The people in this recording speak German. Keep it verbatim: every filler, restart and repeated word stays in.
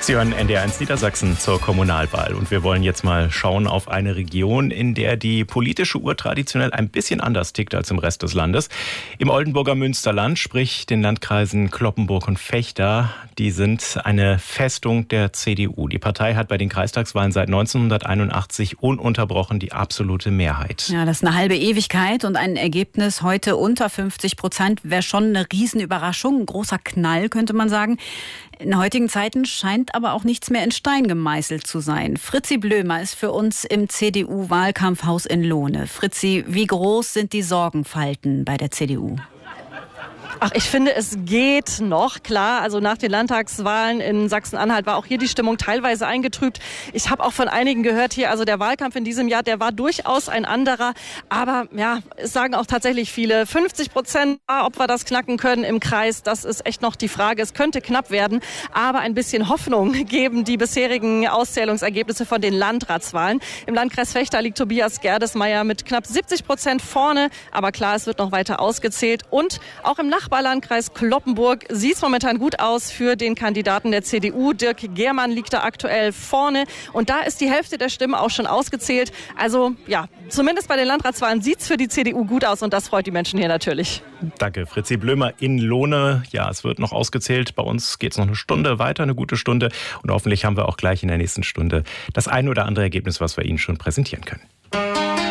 Sie hören N D R eins Niedersachsen zur Kommunalwahl und wir wollen jetzt mal schauen auf eine Region, in der die politische Uhr traditionell ein bisschen anders tickt als im Rest des Landes. Im Oldenburger Münsterland, sprich den Landkreisen Cloppenburg und Vechta, die sind eine Festung der C D U. Die Partei hat bei den Kreistagswahlen seit neunzehnhunderteinundachtzig ununterbrochen die absolute Mehrheit. Ja, das ist eine halbe Ewigkeit und ein Ergebnis heute unter fünfzig Prozent wäre schon eine Riesenüberraschung, ein großer Knall, könnte man sagen. In heutigen Zeiten scheint aber auch nichts mehr in Stein gemeißelt zu sein. Fritzi Blömer ist für uns im C D U-Wahlkampfhaus in Lohne. Fritzi, wie groß sind die Sorgenfalten bei der C D U? Ach, ich finde, es geht noch. Klar, also nach den Landtagswahlen in Sachsen-Anhalt war auch hier die Stimmung teilweise eingetrübt. Ich habe auch von einigen gehört hier, also der Wahlkampf in diesem Jahr, der war durchaus ein anderer. Aber ja, es sagen auch tatsächlich viele, fünfzig Prozent, ob wir das knacken können im Kreis, das ist echt noch die Frage. Es könnte knapp werden, aber ein bisschen Hoffnung geben die bisherigen Auszählungsergebnisse von den Landratswahlen. Im Landkreis Vechta liegt Tobias Gerdesmeier mit knapp siebzig Prozent vorne. Aber klar, es wird noch weiter ausgezählt. Und auch im Nachbarlandkreis Cloppenburg sieht es momentan gut aus für den Kandidaten der C D U. Dirk Gehrmann liegt da aktuell vorne. Und da ist die Hälfte der Stimmen auch schon ausgezählt. Also ja, zumindest bei den Landratswahlen sieht es für die C D U gut aus. Und das freut die Menschen hier natürlich. Danke, Fritzi Blömer in Lohne. Ja, es wird noch ausgezählt. Bei uns geht es noch eine Stunde weiter, eine gute Stunde. Und hoffentlich haben wir auch gleich in der nächsten Stunde das ein oder andere Ergebnis, was wir Ihnen schon präsentieren können.